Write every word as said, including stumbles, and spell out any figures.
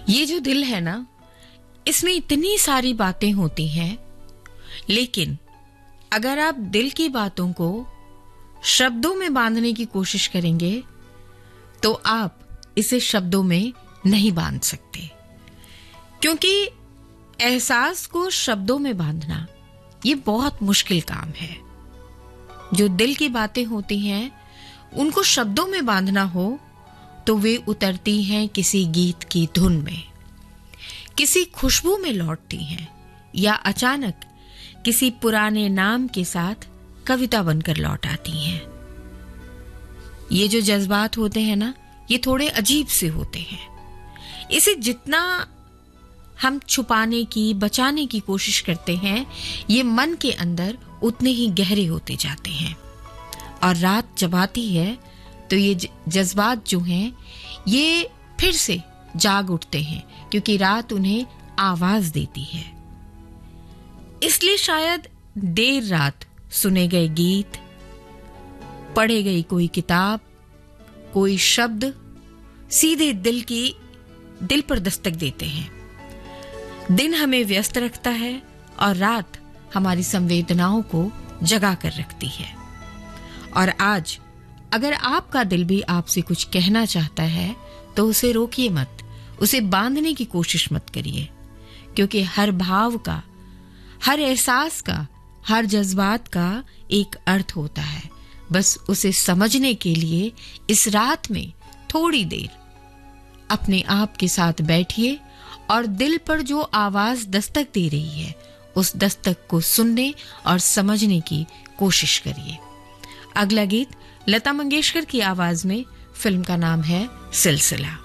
ये जो दिल है ना, इसमें इतनी सारी बातें होती हैं, लेकिन अगर आप दिल की बातों को शब्दों में बांधने की कोशिश करेंगे तो आप इसे शब्दों में नहीं बांध सकते, क्योंकि एहसास को शब्दों में बांधना ये बहुत मुश्किल काम है। जो दिल की बातें होती हैं उनको शब्दों में बांधना हो तो वे उतरती हैं किसी गीत की धुन में, किसी खुशबू में लौटती हैं, या अचानक किसी पुराने नाम के साथ कविता बनकर लौट आती हैं। ये जो जज्बात होते हैं ना, ये थोड़े अजीब से होते हैं। इसे जितना हम छुपाने की, बचाने की कोशिश करते हैं, ये मन के अंदर उतने ही गहरे होते जाते हैं। और रात जब आती है तो ये जज्बात जो हैं ये फिर से जाग उठते हैं, क्योंकि रात उन्हें आवाज देती है। इसलिए शायद देर रात सुने गए गीत, पढ़े गई कोई किताब, कोई शब्द सीधे दिल की दिल पर दस्तक देते हैं। दिन हमें व्यस्त रखता है और रात हमारी संवेदनाओं को जगा कर रखती है। और आज अगर आपका दिल भी आपसे कुछ कहना चाहता है तो उसे रोकिए मत, उसे बांधने की कोशिश मत करिए, क्योंकि हर भाव का, हर एहसास का, हर जज्बात का एक अर्थ होता है। बस उसे समझने के लिए इस रात में थोड़ी देर अपने आप के साथ बैठिए और दिल पर जो आवाज दस्तक दे रही है उस दस्तक को सुनने और समझने की कोशिश करिए। अगला गीत लता मंगेशकर की आवाज में, फिल्म का नाम है सिलसिला।